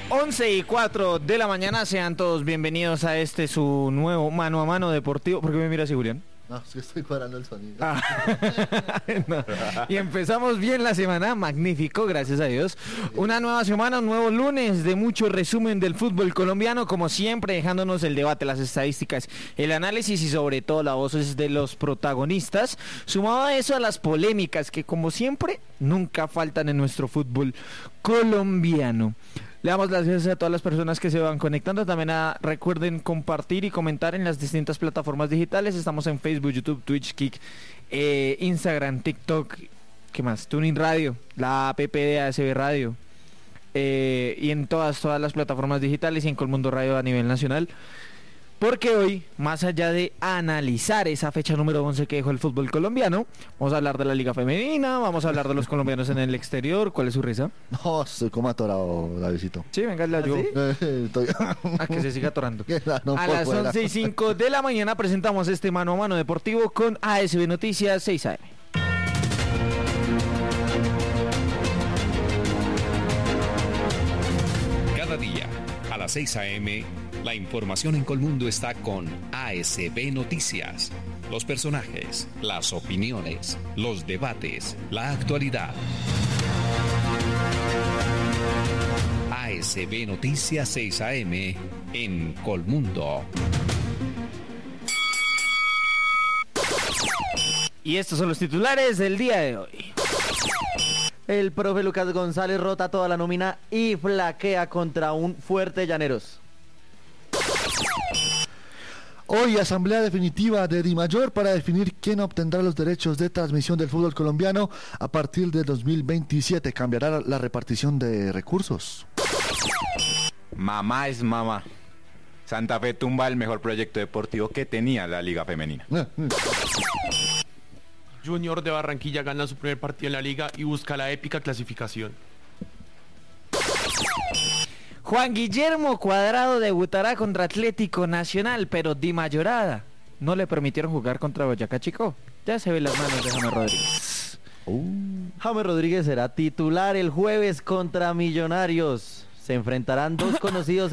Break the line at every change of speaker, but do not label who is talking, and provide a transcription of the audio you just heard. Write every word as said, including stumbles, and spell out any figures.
once y cuatro de la mañana, sean todos bienvenidos a este su nuevo mano a mano deportivo. ¿Por qué me mira así, Julián?
No, es que estoy cuadrando el sonido.
Ah. No. Y empezamos bien la semana, magnífico, gracias a Dios. Una nueva semana, un nuevo lunes de mucho resumen del fútbol colombiano, como siempre, dejándonos el debate, las estadísticas, el análisis y sobre todo las voces de los protagonistas. Sumado a eso, a las polémicas que, como siempre, nunca faltan en nuestro fútbol colombiano. Le damos las gracias a todas las personas que se van conectando. También a, recuerden compartir y comentar en las distintas plataformas digitales. Estamos en Facebook, YouTube, Twitch, Kik, eh, Instagram, TikTok, ¿qué más? Tuning Radio, la app de A S B Radio, eh, y en todas, todas las plataformas digitales y en Colmundo Radio a nivel nacional. Porque hoy, más allá de analizar esa fecha número once que dejó el fútbol colombiano, vamos a hablar de la Liga Femenina, vamos a hablar de los colombianos en el exterior. ¿Cuál es su risa?
No, estoy como atorado, Davidito.
Sí, venga, le ayudo.
¿Sí? Estoy...
A que se siga atorando.
No,
a las
fuera.
once y cinco de la mañana presentamos este mano a mano deportivo con A S B Noticias seis A M.
Cada día, a las seis a eme, la información en Colmundo está con A S B Noticias. Los personajes, las opiniones, los debates, la actualidad. A S B Noticias seis a eme en Colmundo.
Y estos son los titulares del día de hoy.
El profe Lucas González rota toda la nómina y flaquea contra un fuerte Llaneros.
Hoy, asamblea definitiva de Dimayor para definir quién obtendrá los derechos de transmisión del fútbol colombiano a partir de dos mil veintisiete. Cambiará la repartición de recursos.
Mamá es mamá. Santa Fe tumba el mejor proyecto deportivo que tenía la Liga Femenina.
Junior de Barranquilla gana su primer partido en la liga y busca la épica clasificación.
Juan Guillermo Cuadrado debutará contra Atlético Nacional, pero Di Mayorada no le permitieron jugar contra Boyacá Chico. Ya se ven las manos de James Rodríguez.
Uh. James Rodríguez será titular el jueves contra Millonarios. Se enfrentarán dos conocidos